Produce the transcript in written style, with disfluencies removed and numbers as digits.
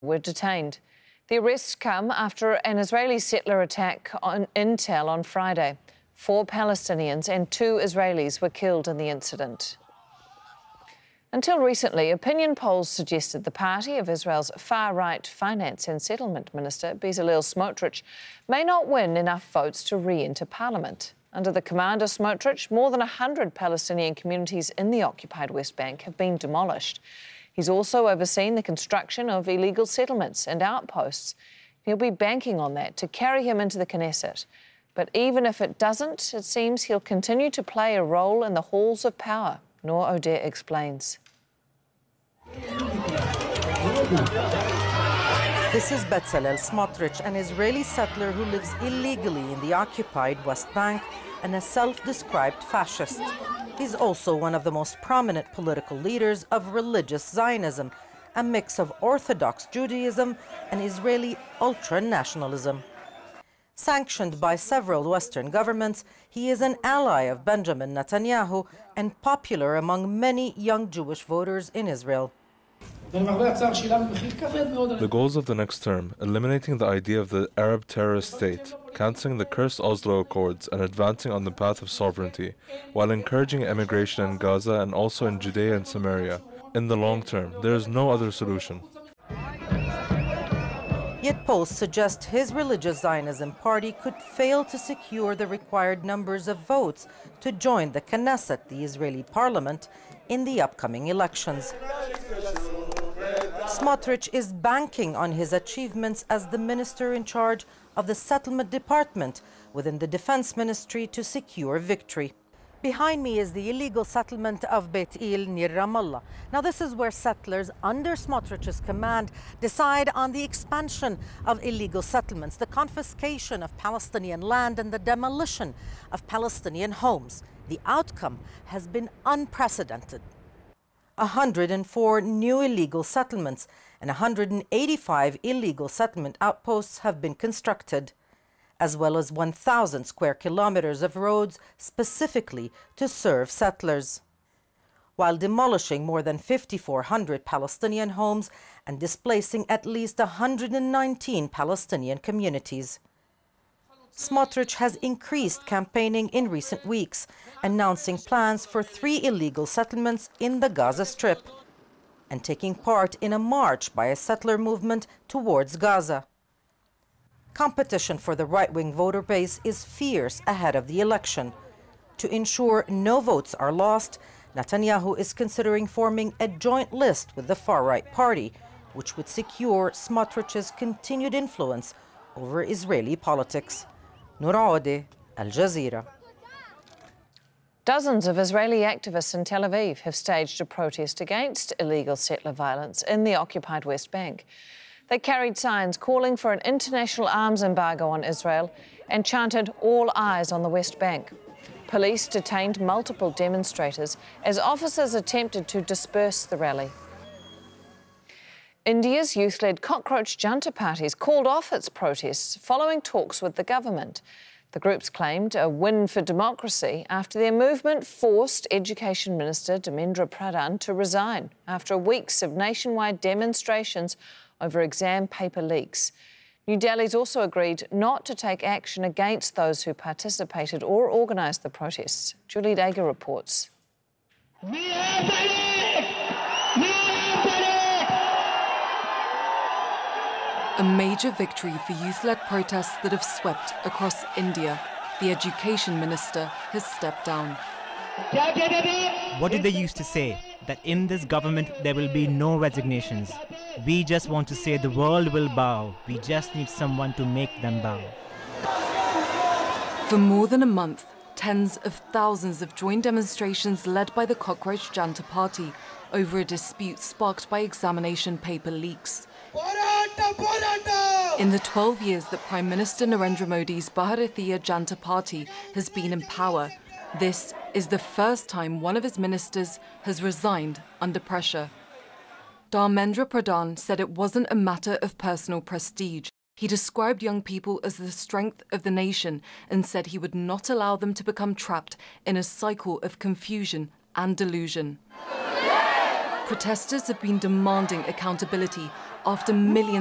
were detained. The arrests come after an Israeli settler attack on Intel on Friday. 4 Palestinians and 2 Israelis were killed in the incident. Until recently, opinion polls suggested the party of Israel's far-right finance and settlement minister, Bezalel Smotrich, may not win enough votes to re-enter parliament. Under the command of Smotrich, more than 100 Palestinian communities in the occupied West Bank have been demolished. He's also overseen the construction of illegal settlements and outposts. He'll be banking on that to carry him into the Knesset. But even if it doesn't, it seems he'll continue to play a role in the halls of power. Noor Odeh explains. This is Bezalel Smotrich, an Israeli settler who lives illegally in the occupied West Bank and a self-described fascist. He's also one of the most prominent political leaders of religious Zionism, a mix of Orthodox Judaism and Israeli ultra-nationalism. Sanctioned by several Western governments, he is an ally of Benjamin Netanyahu and popular among many young Jewish voters in Israel. The goals of the next term, eliminating the idea of the Arab terrorist state, cancelling the cursed Oslo Accords and advancing on the path of sovereignty, while encouraging emigration in Gaza and also in Judea and Samaria. In the long term, there is no other solution. Yet polls suggest his religious Zionism party could fail to secure the required numbers of votes to join the Knesset, the Israeli parliament, in the upcoming elections. Smotrich is banking on his achievements as the minister in charge of the settlement department within the defense ministry to secure victory. Behind me is the illegal settlement of Beit Il near Ramallah. Now this is where settlers under Smotrich's command decide on the expansion of illegal settlements, the confiscation of Palestinian land and the demolition of Palestinian homes. The outcome has been unprecedented. 104 new illegal settlements and 185 illegal settlement outposts have been constructed, as well as 1,000 square kilometers of roads specifically to serve settlers, while demolishing more than 5,400 Palestinian homes and displacing at least 119 Palestinian communities. Smotrich has increased campaigning in recent weeks, announcing plans for 3 illegal settlements in the Gaza Strip and taking part in a march by a settler movement towards Gaza. Competition for the right-wing voter base is fierce ahead of the election. To ensure no votes are lost, Netanyahu is considering forming a joint list with the far-right party, which would secure Smotrich's continued influence over Israeli politics. Noor Odeh, Al Jazeera. Dozens of Israeli activists in Tel Aviv have staged a protest against illegal settler violence in the occupied West Bank. They carried signs calling for an international arms embargo on Israel and chanted "All eyes on the West Bank." Police detained multiple demonstrators as officers attempted to disperse the rally. India's youth-led Cockroach Junta Party has called off its protests following talks with the government. The groups claimed a win for democracy after their movement forced Education Minister Dharmendra Pradhan to resign after weeks of nationwide demonstrations over exam paper leaks. New Delhi's also agreed not to take action against those who participated or organised the protests. Julie Dager reports. A major victory for youth-led protests that have swept across India. The Education Minister has stepped down. What did they used to say? That in this government there will be no resignations. We just want to say the world will bow. We just need someone to make them bow. For more than a month, tens of thousands have joined demonstrations led by the Cockroach Junta Party over a dispute sparked by examination paper leaks. In the 12 years that Prime Minister Narendra Modi's Bharatiya Janata Party has been in power, this is the first time one of his ministers has resigned under pressure. Dharmendra Pradhan said it wasn't a matter of personal prestige. He described young people as the strength of the nation and said he would not allow them to become trapped in a cycle of confusion and delusion. Protesters have been demanding accountability after millions